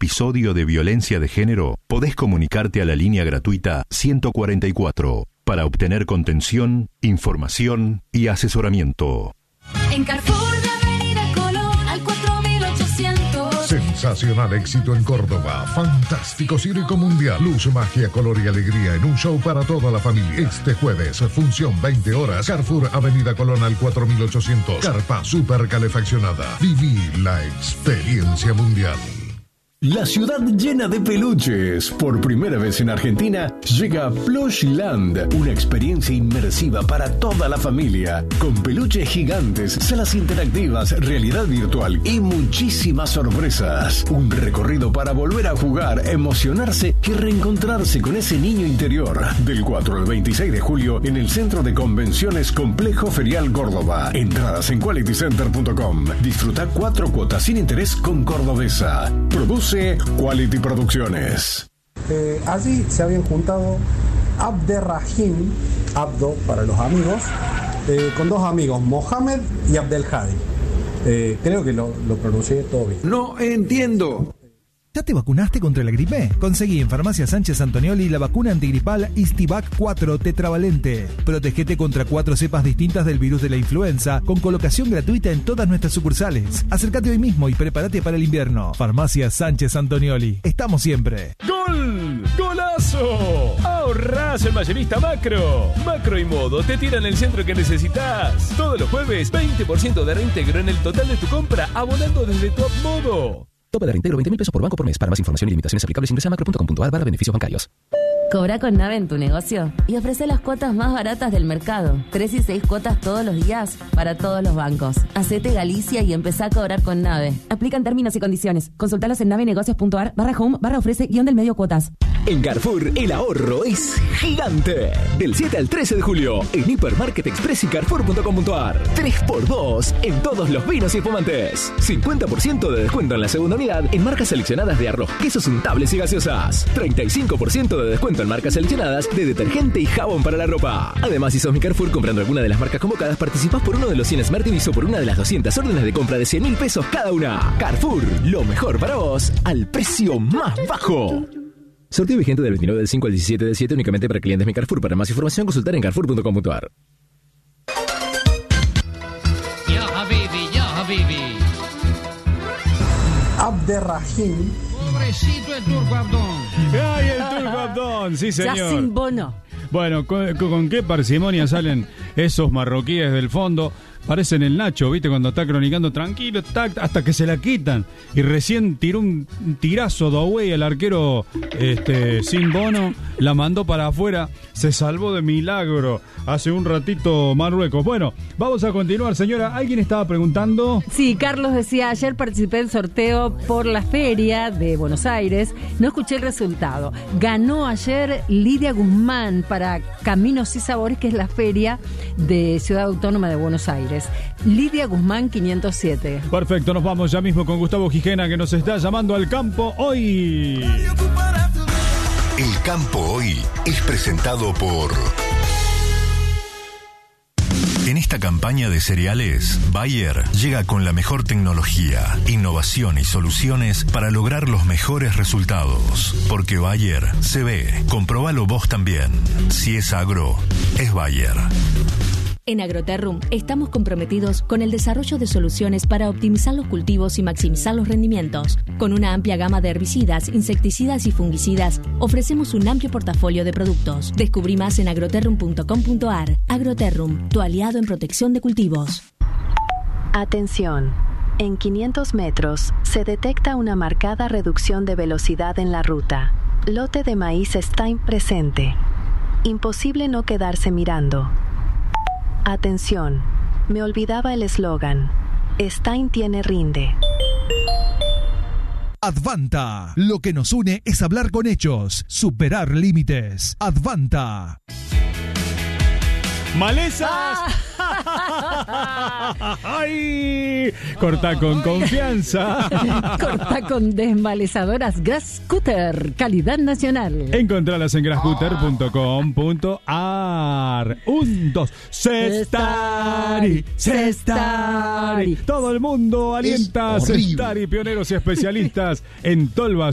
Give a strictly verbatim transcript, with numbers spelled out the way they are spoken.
episodio de violencia de género, podés comunicarte a la línea gratuita ciento cuarenta y cuatro para obtener contención, información y asesoramiento. En Carrefour de Avenida Colón al cuatro mil ochocientos. Sensacional éxito en Córdoba. Fantástico circo mundial. Luz, magia, color y alegría en un show para toda la familia. Este jueves, función veinte horas. Carrefour Avenida Colón al cuatro mil ochocientos. Carpa super calefaccionada. Viví la experiencia mundial. La ciudad llena de peluches. Por primera vez en Argentina llega Plushland, una experiencia inmersiva para toda la familia, con peluches gigantes, salas interactivas, realidad virtual y muchísimas sorpresas. Un recorrido para volver a jugar, emocionarse y reencontrarse con ese niño interior. Del cuatro al veintiséis de julio en el Centro de Convenciones Complejo Ferial Córdoba. Entradas en quality center punto com. Disfruta cuatro cuotas sin interés con Cordobesa. Produce Quality Producciones. Eh, allí se habían juntado Abderrahim, Abdo para los amigos, eh, con dos amigos, Mohamed y Abdelhadi. Eh, creo que lo, lo pronuncié todo bien. No entiendo. ¿Ya te vacunaste contra la gripe? Conseguí en Farmacia Sánchez Antonioli la vacuna antigripal Istivac cuatro tetravalente. Protegete contra cuatro cepas distintas del virus de la influenza, con colocación gratuita en todas nuestras sucursales. Acércate hoy mismo y prepárate para el invierno. Farmacia Sánchez Antonioli. Estamos siempre. ¡Gol! ¡Golazo! ¡Ahorrás el mayorista Macro! Macro y Modo te tiran el centro que necesitas. Todos los jueves, veinte por ciento de reintegro en el total de tu compra, abonando desde Top Modo. Tope de reintegro veinte mil pesos por banco por mes. Para más información y limitaciones aplicables ingresa a macro punto com punto a r barra beneficios bancarios. Cobra con Nave en tu negocio y ofrece las cuotas más baratas del mercado. Tres y seis cuotas todos los días para todos los bancos. Hacete Galicia y empezá a cobrar con Nave. Aplican términos y condiciones. Consultalos en navenegocios punto a r barra home barra ofrece guión del medio cuotas. En Carrefour el ahorro es gigante. Del siete al trece de julio en Hipermarket Express y carrefour punto com punto a r. tres por dos en todos los vinos y espumantes. cincuenta por ciento de descuento en la segunda unidad en marcas seleccionadas de arroz, quesos untables y gaseosas. treinta y cinco por ciento de descuento en marcas seleccionadas de detergente y jabón para la ropa. Además, si sos mi Carrefour comprando alguna de las marcas convocadas, participás por uno de los cien Smart T Vs o por una de las doscientas órdenes de compra de cien mil pesos cada una. Carrefour, lo mejor para vos al precio más bajo. Sorteo vigente del veintinueve del cinco al diecisiete del siete únicamente para clientes mi Carrefour. Para más información, consultar en carrefour punto com punto a r. Ya Habibi, ya Habibi. Abderrahim. Pobrecito el Turco Abdón. ¡Ay, el Turco Abdón! Sí, señor. Ya sin bono. Bueno, ¿con, con qué parsimonia salen esos marroquíes del fondo? Parecen el Nacho, ¿viste? Cuando está cronicando tranquilo, tac, hasta que se la quitan. Y recién tiró un tirazo de away al arquero este, sin bono, la mandó para afuera, se salvó de milagro hace un ratito Marruecos. Bueno, vamos a continuar, señora. ¿Alguien estaba preguntando? Sí, Carlos decía, ayer participé en sorteo por la feria de Buenos Aires, no escuché el resultado. Ganó ayer Lidia Guzmán para Caminos y Sabores, que es la feria de Ciudad Autónoma de Buenos Aires. Lidia Guzmán quinientos siete. Perfecto, nos vamos ya mismo con Gustavo Gijena, que nos está llamando al campo hoy. El campo hoy es presentado por... En esta campaña de cereales, Bayer llega con la mejor tecnología, innovación y soluciones para lograr los mejores resultados. Porque Bayer se ve, comprobalo vos también. Si es agro, es Bayer. En Agroterrum estamos comprometidos con el desarrollo de soluciones para optimizar los cultivos y maximizar los rendimientos. Con una amplia gama de herbicidas, insecticidas y fungicidas, ofrecemos un amplio portafolio de productos. Descubrí más en agroterrum punto com punto a r. Agroterrum, tu aliado en protección de cultivos. Atención. En quinientos metros se detecta una marcada reducción de velocidad en la ruta. Lote de maíz Stein presente. Imposible no quedarse mirando. Atención, me olvidaba el eslogan. Stein tiene rinde. Advanta. Lo que nos une es hablar con hechos, superar límites. Advanta. ¡Malezas! ¡Ay! Corta con confianza. Corta con desmalezadoras Grass Cutter, calidad nacional. Encontralas en grass cutter punto com punto a r. Un, dos, Cestari, Cestari. Todo el mundo alienta a Cestari, pioneros y especialistas en tolvas